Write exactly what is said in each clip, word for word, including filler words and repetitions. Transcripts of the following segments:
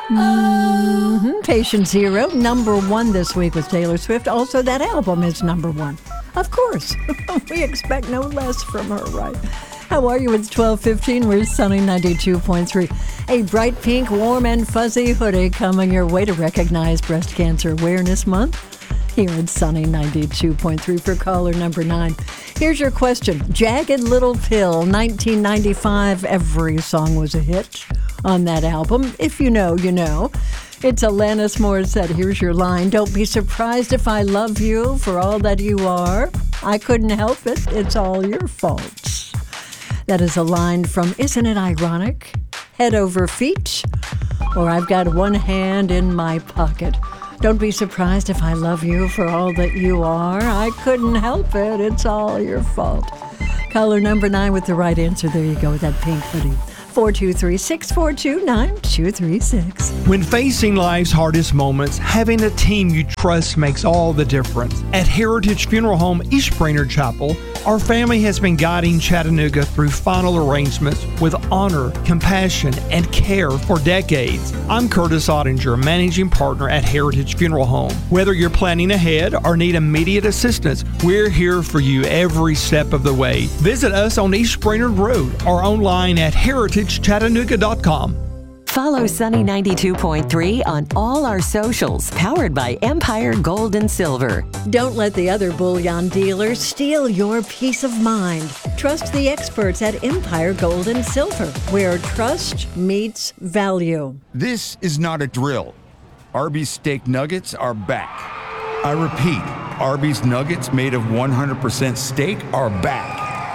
Mm-hmm. Patient Zero, number one this week with Taylor Swift. Also, that album is number one. Of course. We expect no less from her, right? How are you? It's twelve fifteen. We're Sunny ninety-two point three. A bright pink, warm and fuzzy hoodie coming your way to recognize Breast Cancer Awareness Month. Here at Sunny ninety-two point three for caller number nine. Here's your question. Jagged Little Pill, nineteen ninety-five. Every song was a hit on that album. If you know, you know. It's Alanis Morissette. Here's your line. Don't be surprised if I love you for all that you are. I couldn't help it. It's all your fault. That is a line from Isn't It Ironic? Head Over Feet, or I've got one hand in my pocket. Don't be surprised if I love you for all that you are. I couldn't help it. It's all your fault. Caller number nine with the right answer. There you go with that pink hoodie. four two three, six four two, nine two three six. When facing life's hardest moments, having a team you trust makes all the difference. At Heritage Funeral Home East Brainerd Chapel, our family has been guiding Chattanooga through final arrangements with honor, compassion, and care for decades. I'm Curtis Ottinger, managing partner at Heritage Funeral Home. Whether you're planning ahead or need immediate assistance, we're here for you every step of the way. Visit us on East Brainerd Road or online at heritage chattanooga dot com. Follow Sunny ninety-two point three on all our socials, powered by Empire Gold and Silver. Don't let the other bullion dealers steal your peace of mind. Trust the experts at Empire Gold and Silver, where trust meets value. This is not a drill. Arby's steak nuggets are back. I repeat, Arby's nuggets made of one hundred percent steak are back.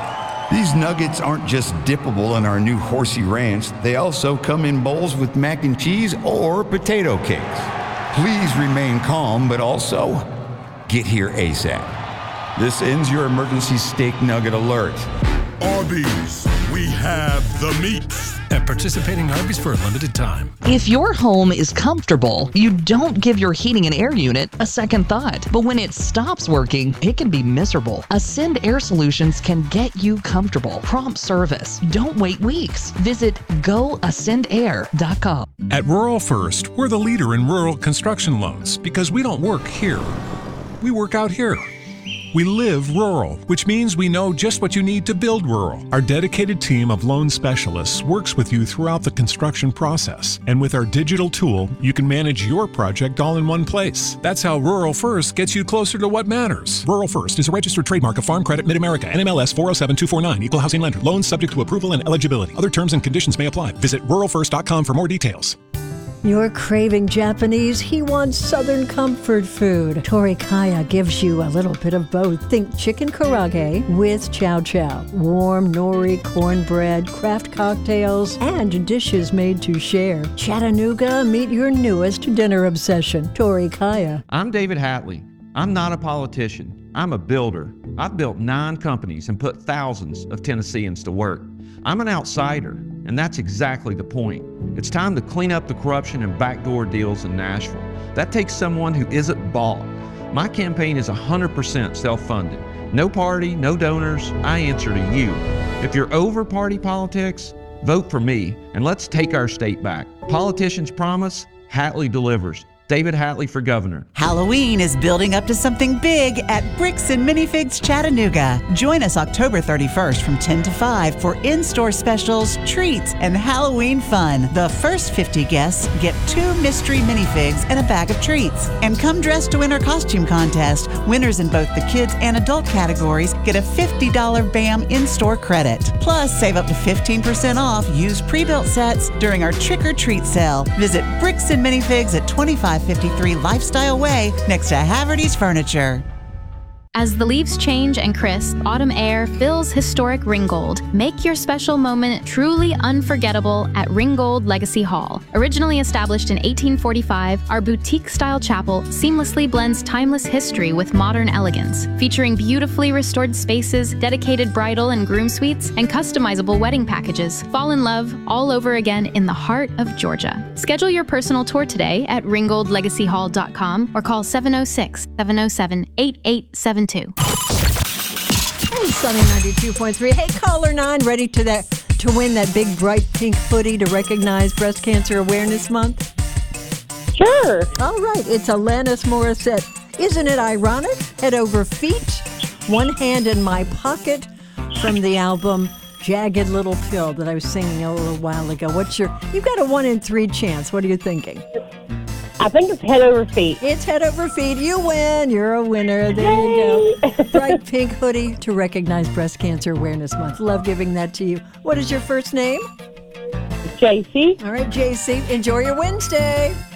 These nuggets aren't just dippable in our new Horsey Ranch, they also come in bowls with mac and cheese or potato cakes. Please remain calm, but also get here ASAP. This ends your emergency steak nugget alert. Arby's, we have the meats. At participating Arby's for a limited time. If your home is comfortable, you don't give your heating and air unit a second thought. But when it stops working, it can be miserable. Ascend Air Solutions can get you comfortable. Prompt service. Don't wait weeks. Visit go ascend air dot com. At Rural First, we're the leader in rural construction loans because we don't work here. We work out here. We live rural, which means we know just what you need to build rural. Our dedicated team of loan specialists works with you throughout the construction process. And with our digital tool, you can manage your project all in one place. That's how Rural First gets you closer to what matters. Rural First is a registered trademark of Farm Credit Mid-America, N M L S four oh seven two four nine, Equal Housing Lender. Loans subject to approval and eligibility. Other terms and conditions may apply. Visit rural first dot com for more details. You're craving Japanese, he wants Southern comfort food. Tori Kaya gives you a little bit of both. Think chicken karaage with chow chow, warm nori cornbread, craft cocktails, and dishes made to share. Chattanooga, meet your newest dinner obsession. Tori Kaya. I'm David Hatley. I'm not a politician. I'm a builder. I've built nine companies and put thousands of Tennesseans to work. I'm an outsider, and that's exactly the point. It's time to clean up the corruption and backdoor deals in Nashville. That takes someone who isn't bought. My campaign is one hundred percent self-funded. No party, no donors. I answer to you. If you're over party politics, vote for me, and let's take our state back. Politicians promise, Hatley delivers. David Hatley for governor. Halloween is building up to something big at Bricks and Minifigs Chattanooga. Join us October thirty-first from ten to five for in-store specials, treats, and Halloween fun. The first fifty guests get two mystery minifigs and a bag of treats. And come dressed to win our costume contest. Winners in both the kids and adult categories get a fifty dollars B A M in-store credit. Plus, save up to fifteen percent off used pre-built sets during our trick-or-treat sale. Visit Bricks and Minifigs at twenty-five fifty-three Lifestyle Way next to Haverty's Furniture. As the leaves change and crisp, autumn air fills historic Ringgold. Make your special moment truly unforgettable at Ringgold Legacy Hall. Originally established in eighteen forty-five, our boutique-style chapel seamlessly blends timeless history with modern elegance, featuring beautifully restored spaces, dedicated bridal and groom suites, and customizable wedding packages. Fall in love all over again in the heart of Georgia. Schedule your personal tour today at ringgold legacy hall dot com or call seven oh six, seven oh seven, eight eight seven two. Hey, Sunny ninety-two point three. Hey, caller nine, ready to that to win that big bright pink hoodie to recognize Breast Cancer Awareness Month? Sure. All right, it's Alanis Morissette. Isn't it ironic? Head Over Feet, One Hand in My Pocket, from the album Jagged Little Pill that I was singing a little while ago. What's your, you've got a one in three chance. What are you thinking? I think it's Head Over Feet. It's Head Over Feet. You win. You're a winner. There you go. Bright pink hoodie to recognize Breast Cancer Awareness Month. Love giving that to you. What is your first name? J C. All right, J C. Enjoy your Wednesday.